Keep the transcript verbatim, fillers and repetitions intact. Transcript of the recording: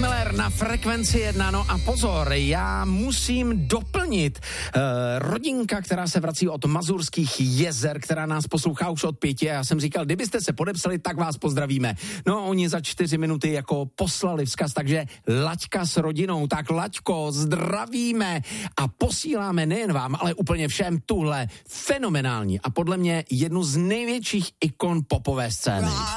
Miller na Frekvenci jedna, no a pozor, já musím doplnit uh, rodinka, která se vrací od Mazurských jezer, která nás poslouchá už od pěti a já jsem říkal, kdybyste se podepsali, tak vás pozdravíme. No oni za čtyři minuty jako poslali vzkaz, takže Laďka s rodinou, tak Laďko, zdravíme a posíláme nejen vám, ale úplně všem tuhle fenomenální a podle mě jednu z největších ikon popové scény.